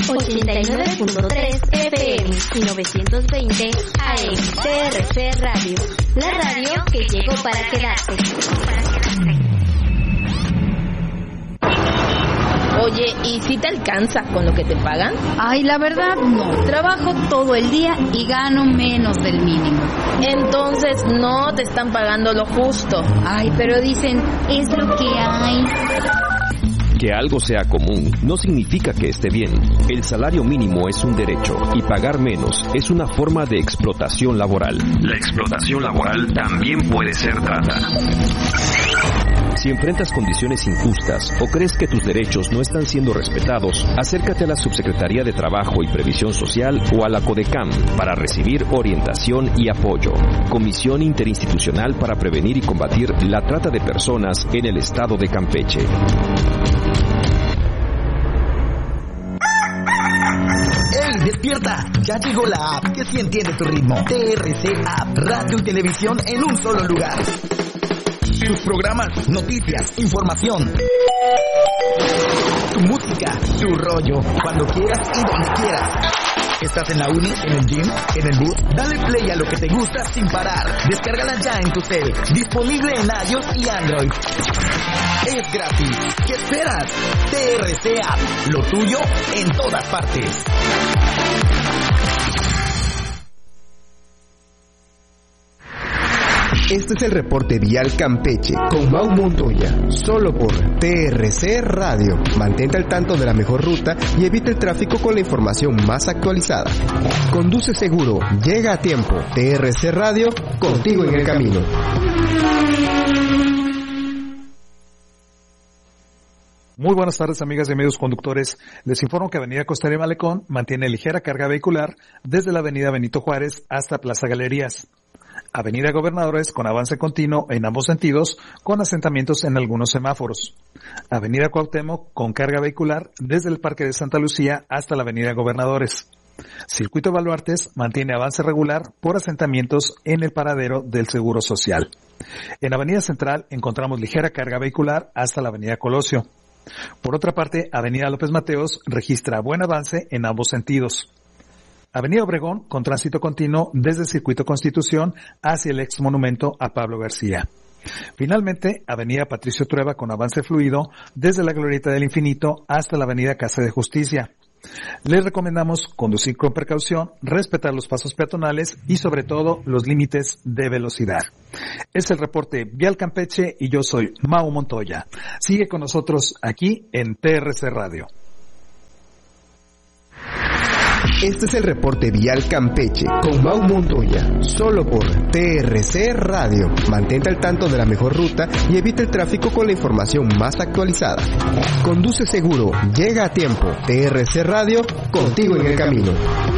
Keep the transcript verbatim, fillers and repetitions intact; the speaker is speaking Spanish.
ochenta y nueve punto tres F M y novecientos veinte A M. T R C Radio, la radio que llegó para quedarse. Oye, ¿y si te alcanza con lo que te pagan? Ay, la verdad no. Trabajo todo el día y gano menos del mínimo. Entonces no te están pagando lo justo. Ay, pero dicen, es lo que hay. Que algo sea común no significa que esté bien. El salario mínimo es un derecho y pagar menos es una forma de explotación laboral. La explotación laboral también puede ser trata. Si enfrentas condiciones injustas o crees que tus derechos no están siendo respetados, acércate a la Subsecretaría de Trabajo y Previsión Social o a la CODECAM para recibir orientación y apoyo. Comisión Interinstitucional para Prevenir y Combatir la Trata de Personas en el Estado de Campeche. ¡Ey, despierta! Ya llegó la app que sí entiende tu ritmo. T R C App, radio y televisión en un solo lugar. Tus programas, noticias, información, tu música, tu rollo, cuando quieras y donde quieras. ¿Estás en la uni, en el gym, en el bus? Dale play a lo que te gusta sin parar. Descárgala ya en tu cel. Disponible en iOS y Android. Es gratis. ¿Qué esperas? T R C App, lo tuyo en todas partes. Este es el reporte vial Campeche con Mau Montoya, solo por T R C Radio. Mantente al tanto de la mejor ruta y evita el tráfico con la información más actualizada. Conduce seguro, llega a tiempo. T R C Radio, contigo en el camino. Muy buenas tardes, amigas y amigos conductores. Les informo que Avenida Costera y Malecón mantiene ligera carga vehicular desde la Avenida Benito Juárez hasta Plaza Galerías. Avenida Gobernadores con avance continuo en ambos sentidos, con asentamientos en algunos semáforos. Avenida Cuauhtémoc con carga vehicular desde el Parque de Santa Lucía hasta la Avenida Gobernadores. Circuito Baluartes mantiene avance regular por asentamientos en el paradero del Seguro Social. En Avenida Central encontramos ligera carga vehicular hasta la Avenida Colosio. Por otra parte, Avenida López Mateos registra buen avance en ambos sentidos. Avenida Obregón con tránsito continuo desde el Circuito Constitución hacia el ex monumento a Pablo García. Finalmente, Avenida Patricio Trueba con avance fluido desde la Glorieta del Infinito hasta la Avenida Casa de Justicia. Les recomendamos conducir con precaución, respetar los pasos peatonales y sobre todo los límites de velocidad. Es el reporte Vial Campeche y yo soy Mau Montoya. Sigue con nosotros aquí en T R C Radio. Este es el reporte vial Campeche con Mau Montoya, solo por T R C Radio. Mantente al tanto de la mejor ruta y evita el tráfico con la información más actualizada. Conduce seguro, llega a tiempo. T R C Radio, contigo en el camino.